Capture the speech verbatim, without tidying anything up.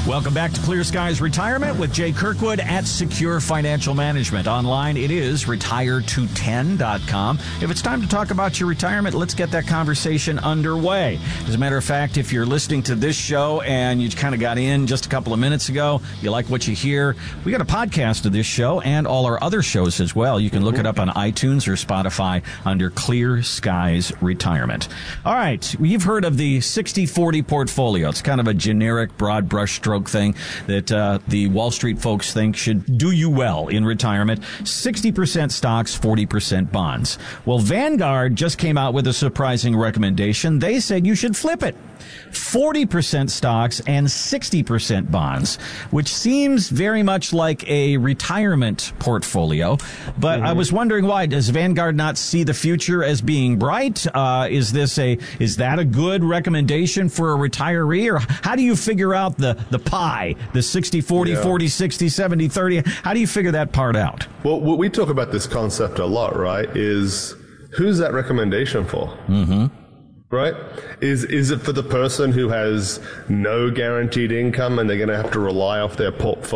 Welcome back to Clear Skies Retirement with Jay Kirkwood at Secure Financial Management. Online, it is retire to ten dot com. If it's time to talk about your retirement, let's get that conversation underway. As a matter of fact, if you're listening to this show and you kind of got in just a couple of minutes ago, you like what you hear, we got a podcast of this show and all our other shows as well. You can look it up on iTunes or Spotify under Clear Skies Retirement. All right, you've heard of the sixty forty portfolio. It's kind of a generic, broad brush stroke thing that uh, the Wall Street folks think should do you well in retirement. sixty percent stocks, forty percent bonds. Well, Vanguard just came out with a surprising recommendation. They said you should flip it. forty percent stocks and sixty percent bonds, which seems very much like a retirement portfolio. But mm-hmm. I was wondering why. Does Vanguard not see the future as being bright? Uh, is this a is that a good recommendation for a retiree? Or how do you figure out the, the pie, the sixty forty, yeah. forty sixty, seventy thirty? How do you figure that part out? Well, we talk about this concept a lot, right? Is who's that recommendation for? Mm-hmm. Right? Is is it for the person who has no guaranteed income and they're going to have to rely off their portfolio